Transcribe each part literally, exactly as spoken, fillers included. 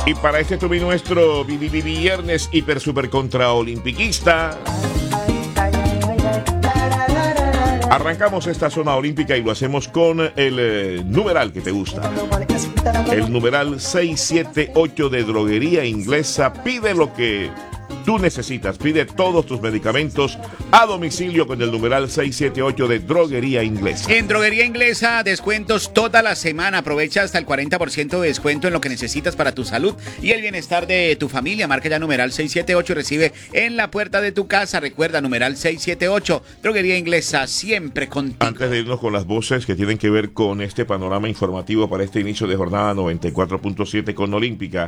Y para este tuve nuestro vi- vi- vi- viernes hiper super contra olimpiquista. Arrancamos esta zona olímpica y lo hacemos con el eh, numeral que te gusta. El numeral seiscientos setenta y ocho de Droguería Inglesa. Pide lo que tú necesitas, pide todos tus medicamentos a domicilio con el numeral seiscientos setenta y ocho de Droguería Inglesa. En Droguería Inglesa, descuentos toda la semana. Aprovecha hasta el cuarenta por ciento de descuento en lo que necesitas para tu salud y el bienestar de tu familia. Marca ya numeral seiscientos setenta y ocho y recibe en la puerta de tu casa. Recuerda, numeral seiscientos setenta y ocho. Droguería Inglesa, siempre contigo. Antes de irnos con las voces que tienen que ver con este panorama informativo para este inicio de jornada noventa y cuatro punto siete con Olímpica.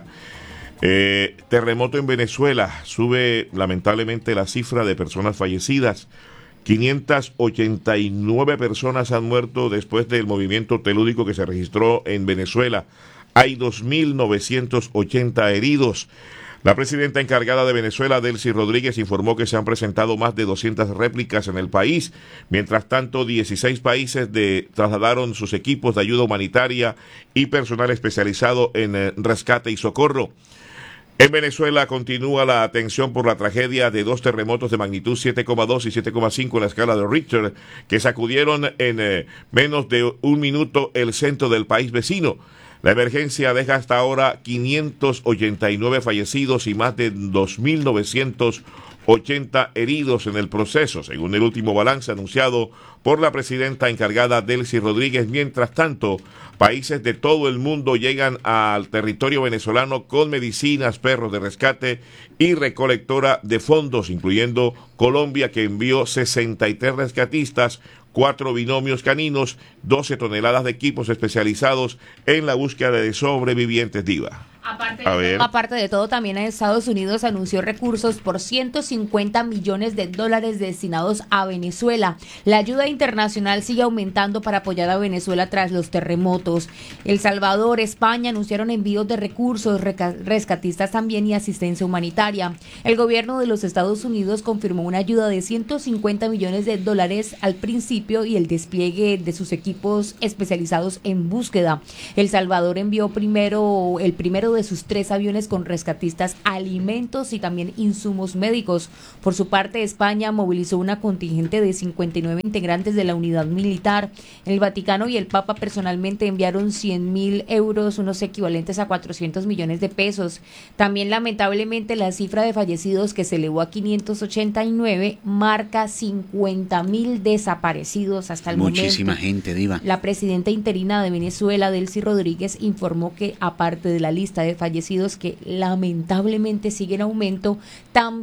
Eh, terremoto en Venezuela, sube lamentablemente la cifra de personas fallecidas. quinientas ochenta y nueve personas han muerto después del movimiento telúrico que se registró en Venezuela. Hay dos mil novecientos ochenta heridos. La presidenta encargada de Venezuela, Delcy Rodríguez, informó que se han presentado más de doscientas réplicas en el país. Mientras tanto, dieciséis países de, trasladaron sus equipos de ayuda humanitaria y personal especializado en eh, rescate y socorro. En Venezuela continúa la atención por la tragedia de dos terremotos de magnitud siete coma dos y siete coma cinco en la escala de Richter que sacudieron en eh, menos de un minuto el centro del país vecino. La emergencia deja hasta ahora quinientos ochenta y nueve fallecidos y más de dos mil novecientos ochenta heridos en el proceso, según el último balance anunciado por la presidenta encargada Delcy Rodríguez. Mientras tanto, países de todo el mundo llegan al territorio venezolano con medicinas, perros de rescate y recolectora de fondos, incluyendo Colombia, que envió sesenta y tres rescatistas, cuatro binomios caninos, doce toneladas de equipos especializados en la búsqueda de sobrevivientes. Diva. Aparte A de, ver. todo, aparte de todo, también Estados Unidos anunció recursos por ciento cincuenta millones de dólares destinados a Venezuela. La ayuda internacional sigue aumentando para apoyar a Venezuela tras los terremotos. El Salvador, España anunciaron envíos de recursos, reca- rescatistas también y asistencia humanitaria. El gobierno de los Estados Unidos confirmó una ayuda de ciento cincuenta millones de dólares al principio y el despliegue de sus equipos especializados en búsqueda. El Salvador envió primero el primero de sus tres aviones con rescatistas, alimentos y también insumos médicos. Por su parte, España movilizó una contingente de cincuenta y nueve integrantes de la unidad militar. El Vaticano y el Papa personalmente enviaron cien mil euros, unos equivalentes a cuatrocientos millones de pesos. También, lamentablemente, la cifra de fallecidos, que se elevó a quinientos ochenta y nueve, marca cincuenta mil desaparecidos hasta el momento. Muchísima gente, Diva. La presidenta interina de Venezuela, Delcy Rodríguez, informó que, aparte de la lista de fallecidos que lamentablemente sigue en aumento, también